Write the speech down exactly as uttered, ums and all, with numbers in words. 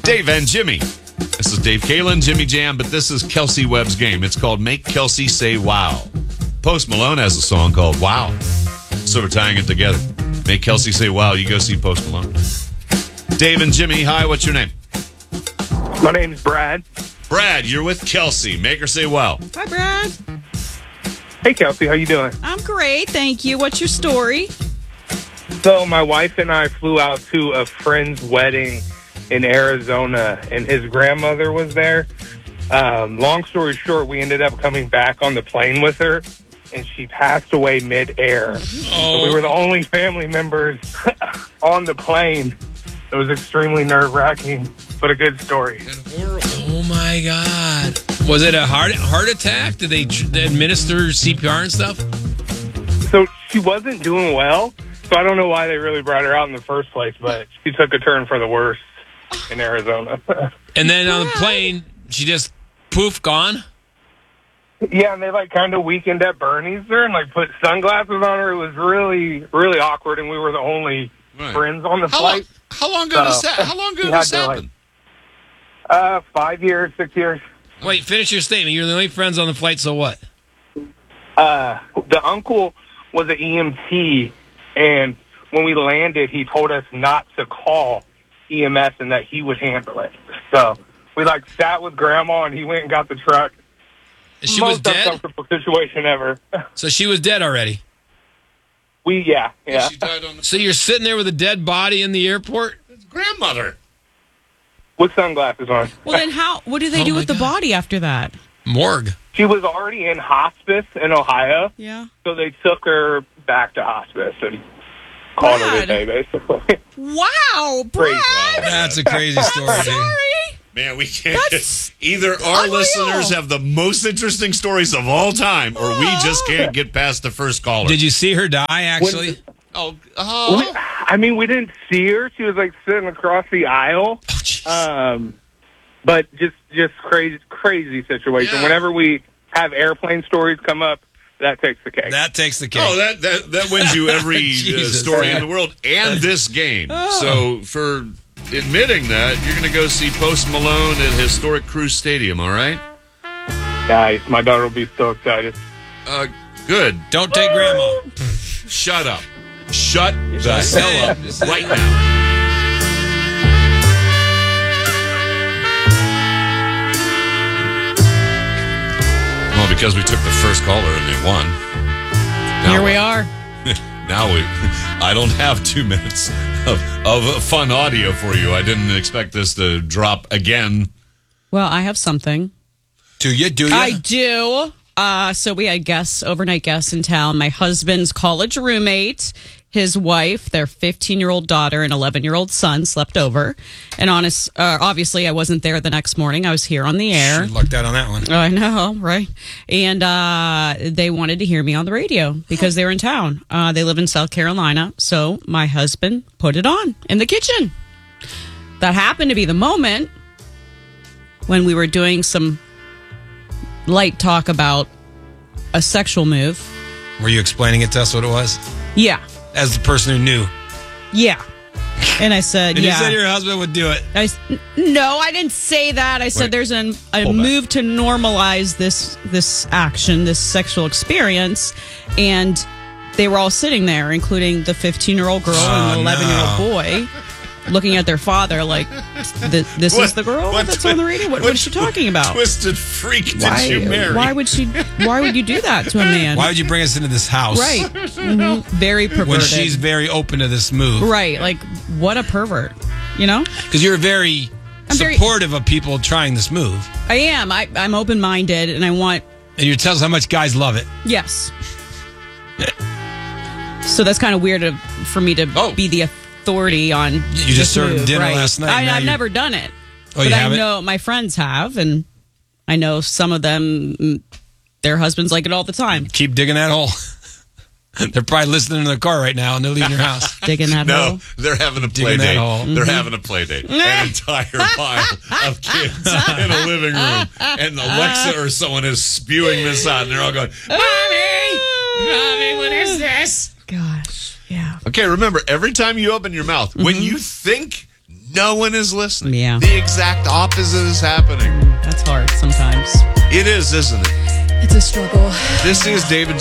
Dave and Jimmy. This is Dave Kalen, Jimmy Jam, but this is Kelsey Webb's game. It's called Make Kelsey Say Wow. Post Malone has a song called Wow. So we're tying it together. Make Kelsey say wow. You go see Post Malone. Dave and Jimmy, hi, what's your name? My name's Brad. Brad, you're with Kelsey. Make her say wow. Hi, Brad. Hey, Kelsey, how you doing? I'm great, thank you. What's your story? So my wife and I flew out to a friend's wedding in Arizona, and his grandmother was there. Um, long story short, we ended up coming back on the plane with her, and she passed away mid-air. Oh. So we were the only family members on the plane. It was extremely nerve-wracking, but a good story. Oh, my God. Was it a heart heart attack? Did they, tr- they administer C P R and stuff? So she wasn't doing well, so I don't know why they really brought her out in the first place, but she took a turn for the worse in Arizona. And then on the plane, she just, poof, gone? Yeah, and they like kind of weakened at Bernie's there and like put sunglasses on her. It was really, really awkward, and we were the only Right. friends on the How flight. long, how long ago does So, that, how long ago we does had this to, like- happen? Uh, five years, six years. Wait, finish your statement. You're the only friends on the flight, so what? Uh, the uncle was an E M T, and when we landed, he told us not to call E M S and that he would handle it. So we like sat with Grandma, and he went and got the truck. She Most was dead? uncomfortable situation ever. So she was dead already. We yeah yeah. She died on the So you're sitting there with a dead body in the airport? grandmother. With sunglasses on. Well, then how? What do they Oh do my with the God. body after that? Morgue. She was already in hospice in Ohio, Yeah. so they took her back to hospice and called her Brad. a day, basically. Wow, Crazy. Brad. That's a crazy story, dude. Sorry. Man, we can't. That's Either our unreal. listeners have the most interesting stories of all time, or we just can't get past the first caller. Did you see her die, actually? Oh, We- oh. I mean, we didn't see her. She was like sitting across the aisle. Oh, jeez. Um, but just just crazy crazy situation. Yeah. Whenever we have airplane stories come up, that takes the cake. That takes the cake. Oh, that, that that wins you every uh, Jesus. story in the world and this game. So for admitting that, you're going to go see Post Malone at Historic Cruise Stadium, all right? Nice. My daughter will be so excited. Uh, good. Don't take grandma. Shut up. Shut the Just hell saying. up Just saying. right now. Well, because we took the first caller and they won. Now Here we what? are. Now we, I don't have two minutes of, of fun audio for you. I didn't expect this to drop again. Well, I have something. Do you? Do you? I do. Uh, so we had guests, overnight guests in town. My husband's college roommate, his wife, their fifteen-year-old daughter, and eleven-year-old son slept over. And honest, uh, obviously, I wasn't there the next morning. I was here on the air. She lucked out on that one. I know, right? And uh, they wanted to hear me on the radio because they were in town. Uh, they live in South Carolina. So my husband put it on in the kitchen. That happened to be the moment when we were doing some light talk about a sexual move. Were you explaining it to us what it was? Yeah. As the person who knew. Yeah. And I said, And yeah. you said your husband would do it. I s- no, I didn't say that. I said Wait. there's an, a Hold back. move to normalize this this action, this sexual experience, and they were all sitting there, including the fifteen-year-old girl and the Oh, eleven-year-old no. boy, looking at their father like, "Th- "This is the girl What that's twi- on the radio. What, what is she talking about? Twisted freak did Why? you marry? Why would she? Why would you do that to a man? Why would you bring us into this house? Right? Mhm. Very perverted. When she's very open to this move. right. Like what a pervert. You know. Because you're very I'm very- supportive of people trying this move. I am. I, I'm open-minded, and I want And you tell us how much guys love it. yes. So that's kind of weird to, for me to Oh. be the authority on. You this just served move, dinner right. last night, I, now I've you- never done it, Oh, but you I haven't? know my friends have, and I know some of them, mm, their husbands like it all the time. Keep digging that hole. They're probably listening in their car right now and they're leaving your house. Digging that No, hole. they're having a play Digging that date. hole. They're having a play date. An entire pile of kids in a living room, and Alexa or someone is spewing this out, and they're all going, "Mommy, mommy, what is this?" Gosh, yeah. Okay, remember, every time you open your mouth, when you think No one is listening. Yeah. The exact opposite is happening. That's hard sometimes. It is, isn't it? It's a struggle. This is David